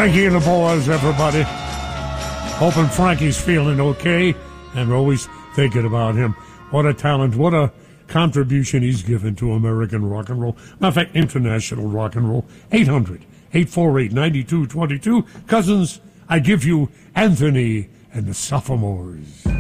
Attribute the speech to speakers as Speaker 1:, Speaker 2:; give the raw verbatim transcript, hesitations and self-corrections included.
Speaker 1: Frankie and the Boys, everybody. Hoping Frankie's feeling okay, and we're always thinking about him. What a talent, what a contribution he's given to American rock and roll. Matter of fact, international rock and roll. eight hundred, eight four eight, nine two two two. Cousins, I give you Anthony and the Sophomores.